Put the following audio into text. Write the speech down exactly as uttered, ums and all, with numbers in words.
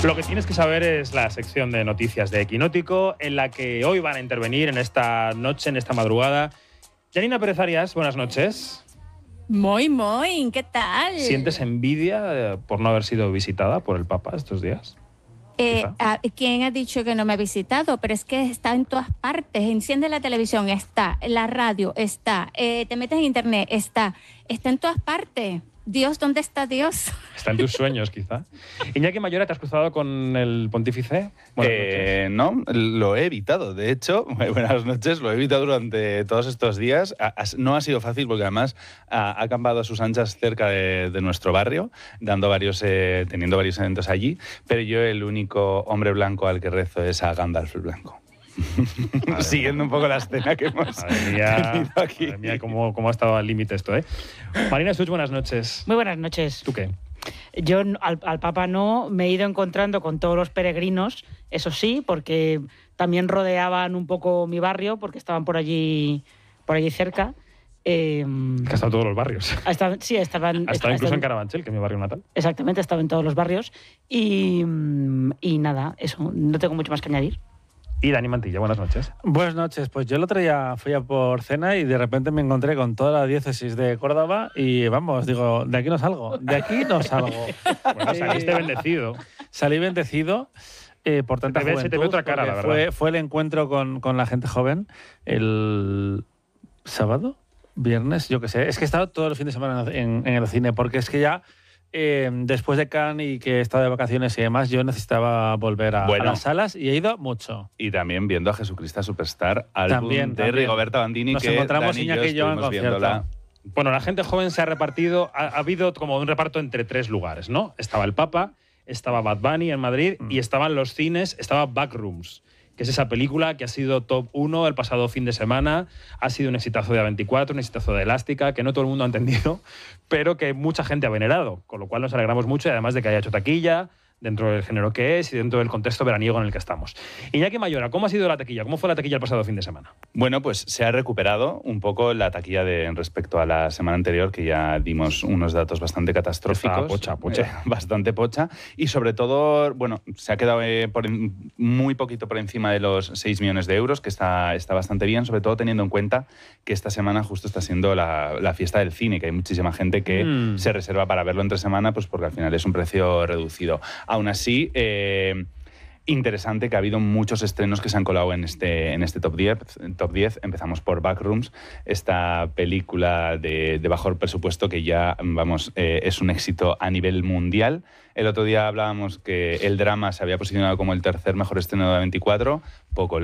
Lo que tienes que saber es la sección de noticias de Equinótico, en la que hoy van a intervenir en esta noche, en esta madrugada. Janina Pérez Arias, buenas noches. Muy, muy, ¿qué tal? ¿Sientes envidia por no haber sido visitada por el Papa estos días? Eh, a, ¿Quién ha dicho que no me ha visitado? Pero es que está en todas partes. Enciende la televisión, está. La radio, está. Eh, te metes en internet, está. Está en todas partes. Dios, ¿dónde está Dios? Está en tus sueños, quizá. Iñaki Mayora, ¿te has cruzado con el pontífice? Eh, no, lo he evitado. De hecho, buenas noches, lo he evitado durante todos estos días. No ha sido fácil porque además ha acampado a sus anchas cerca de, de nuestro barrio, dando varios, eh, teniendo varios eventos allí, pero yo el único hombre blanco al que rezo es a Gandalf el Blanco. Siguiendo un poco la escena que hemos madre mía, tenido aquí. Madre mía, cómo, cómo ha estado al límite esto, ¿eh? Marina Such, buenas noches. Muy buenas noches. ¿Tú qué? Yo al, al Papa no, me he ido encontrando con todos los peregrinos, eso sí, porque también rodeaban un poco mi barrio, porque estaban por allí, por allí cerca. Eh, que ha estado en todos los barrios. Estaban, sí, estaban... Ha estado incluso en Carabanchel, que es mi barrio natal. Exactamente, estaba en todos los barrios. Y, y nada, eso, no tengo mucho más que añadir. Y Dani Mantilla, buenas noches. Buenas noches. Pues yo el otro día fui a por cena y de repente me encontré con toda la diócesis de Córdoba y vamos, digo, de aquí no salgo, de aquí no salgo. Bueno, saliste bendecido. Salí bendecido eh, por tanta se te ve, juventud. Se te ve otra cara, la verdad. Fue, fue el encuentro con, con la gente joven el sábado, viernes, yo qué sé. Es que he estado todo el fin de semana en, en el cine porque es que ya... Eh, después de Cannes y que he estado de vacaciones y demás, yo necesitaba volver a, bueno, a las salas y he ido mucho. Y también viendo a Jesucristo Superstar, álbum también, de también. Rigoberta Bandini, Nos que encontramos Dani y Iñaki yo y yo en estuvimos concierto. viéndola. Bueno, la gente joven se ha repartido, ha, ha habido como un reparto entre tres lugares, ¿no? Estaba el Papa, estaba Bad Bunny en Madrid mm. y estaban los cines, estaba Backrooms, que es esa película que ha sido top uno el pasado fin de semana, ha sido un exitazo de A veinticuatro, un exitazo de Elástica, que no todo el mundo ha entendido, pero que mucha gente ha venerado, con lo cual nos alegramos mucho y además de que haya hecho taquilla, dentro del género que es y dentro del contexto veraniego en el que estamos. Iñaki Mayora, ¿cómo ha sido la taquilla? ¿Cómo fue la taquilla el pasado fin de semana? Bueno, pues se ha recuperado un poco la taquilla de, respecto a la semana anterior, que ya dimos unos datos bastante catastróficos. Está pocha, pocha. Eh, bastante pocha. Y sobre todo, bueno, se ha quedado eh, por en, muy poquito por encima de los seis millones de euros, que está, está bastante bien, sobre todo teniendo en cuenta que esta semana justo está siendo la, la fiesta del cine, que hay muchísima gente que mm. se reserva para verlo entre semana, pues porque al final es un precio reducido. Aún así, eh, interesante que ha habido muchos estrenos que se han colado en este, en este top diez, top diez. Empezamos por Backrooms, esta película de, de bajo presupuesto que ya, vamos, eh, es un éxito a nivel mundial. El otro día hablábamos que el drama se había posicionado como el tercer mejor estreno de A veinticuatro, poco